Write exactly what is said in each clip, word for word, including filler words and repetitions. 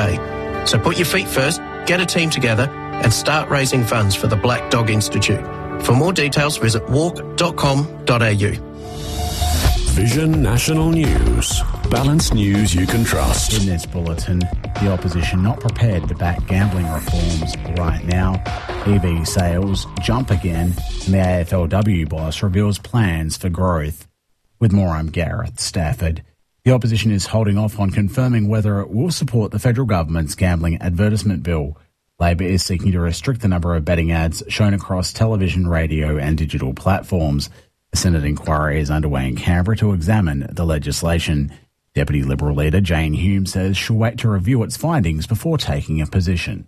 day. So put your feet first, get a team together and start raising funds for the Black Dog Institute. For more details, visit walk dot com dot a u. Vision National News. Balanced news you can trust. In this bulletin, the opposition not prepared to back gambling reforms right now. E V sales jump again, and the A F L W boss reveals plans for growth. With more, I'm Gareth Stafford. The opposition is holding off on confirming whether it will support the federal government's gambling advertisement bill. Labor is seeking to restrict the number of betting ads shown across television, radio and digital platforms. A Senate inquiry is underway in Canberra to examine the legislation. Deputy Liberal leader Jane Hume says she'll wait to review its findings before taking a position.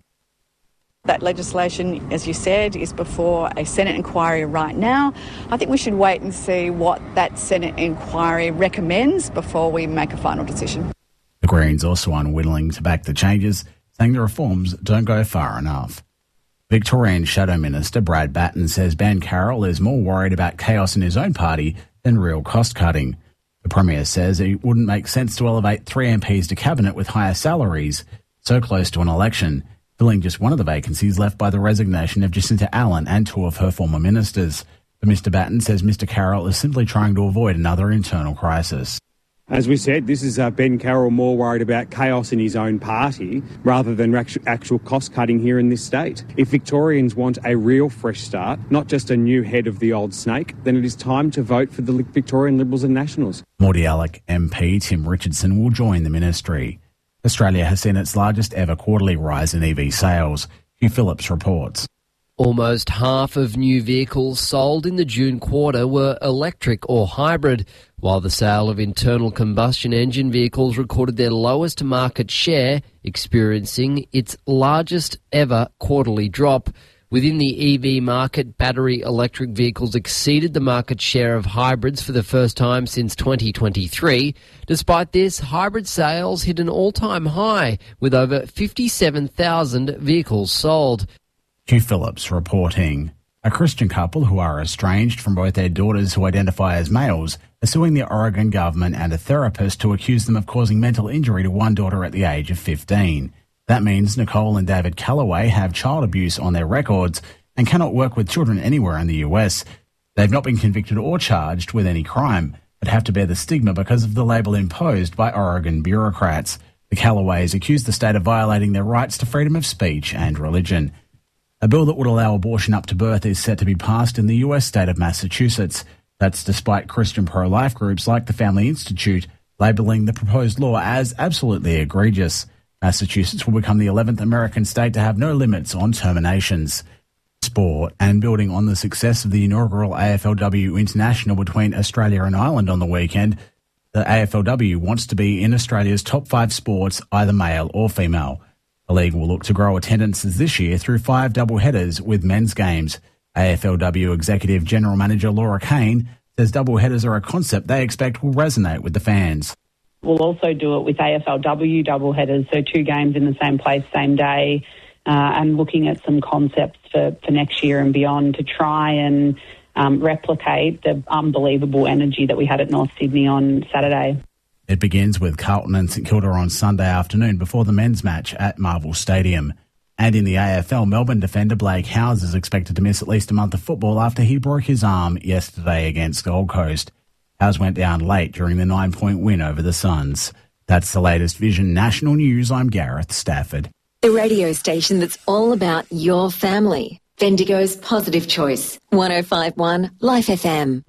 That legislation, as you said, is before a Senate inquiry right now. I think we should wait and see what that Senate inquiry recommends before we make a final decision. The Greens also unwilling to back the changes, saying the reforms don't go far enough. Victorian Shadow Minister Brad Batten says Ben Carroll is more worried about chaos in his own party than real cost-cutting. The Premier says it wouldn't make sense to elevate three M Ps to Cabinet with higher salaries so close to an election, filling just one of the vacancies left by the resignation of Jacinta Allen and two of her former ministers. But Mr Batten says Mr Carroll is simply trying to avoid another internal crisis. As we said, this is uh, Ben Carroll more worried about chaos in his own party rather than actual cost-cutting here in this state. If Victorians want a real fresh start, not just a new head of the old snake, then it is time to vote for the Victorian Liberals and Nationals. Mordialloc M P Tim Richardson will join the ministry. Australia has seen its largest ever quarterly rise in E V sales. Hugh Phillips reports. Almost half of new vehicles sold in the June quarter were electric or hybrid, while the sale of internal combustion engine vehicles recorded their lowest market share, experiencing its largest ever quarterly drop. Within the E V market, battery electric vehicles exceeded the market share of hybrids for the first time since twenty twenty-three. Despite this, hybrid sales hit an all-time high, with over fifty-seven thousand vehicles sold. Hugh Phillips reporting. A Christian couple who are estranged from both their daughters who identify as males are suing the Oregon government and a therapist to accuse them of causing mental injury to one daughter at the age of fifteen. That means Nicole and David Calloway have child abuse on their records and cannot work with children anywhere in the U S. They've not been convicted or charged with any crime, but have to bear the stigma because of the label imposed by Oregon bureaucrats. The Callaways accuse the state of violating their rights to freedom of speech and religion. A bill that would allow abortion up to birth is set to be passed in the U S state of Massachusetts. That's despite Christian pro-life groups like the Family Institute labelling the proposed law as absolutely egregious. Massachusetts will become the eleventh American state to have no limits on terminations. Sport, and building on the success of the inaugural A F L W International between Australia and Ireland on the weekend, the A F L W wants to be in Australia's top five sports, either male or female. The league will look to grow attendances this year through five doubleheaders with men's games. A F L W Executive General Manager Laura Kane says doubleheaders are a concept they expect will resonate with the fans. We'll also do it with A F L W doubleheaders, so two games in the same place, same day, uh, and looking at some concepts for, for next year and beyond to try and um, replicate the unbelievable energy that we had at North Sydney on Saturday. It begins with Carlton and St Kilda on Sunday afternoon before the men's match at Marvel Stadium. And in the A F L, Melbourne defender Blake Howes is expected to miss at least a month of football after he broke his arm yesterday against Gold Coast. Howes went down late during the nine-point win over the Suns. That's the latest Vision National News. I'm Gareth Stafford. The radio station that's all about your family. Bendigo's Positive Choice. one oh five point one Life F M.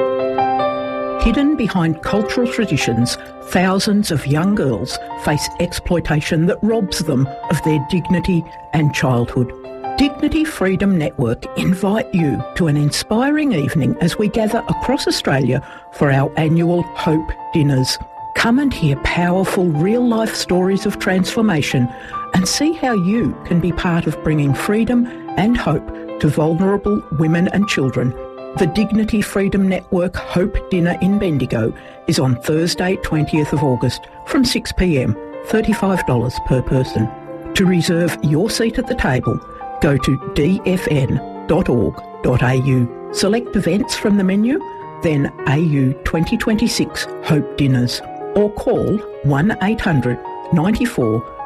Hidden behind cultural traditions, thousands of young girls face exploitation that robs them of their dignity and childhood. Dignity Freedom Network invite you to an inspiring evening as we gather across Australia for our annual Hope Dinners. Come and hear powerful real-life stories of transformation and see how you can be part of bringing freedom and hope to vulnerable women and children. The Dignity Freedom Network Hope Dinner in Bendigo is on Thursday, twentieth of August from six p m, thirty-five dollars per person. To reserve your seat at the table, go to d f n dot org dot a u. Select events from the menu, then A U twenty twenty-six Hope Dinners, or call one eight hundred ninety-four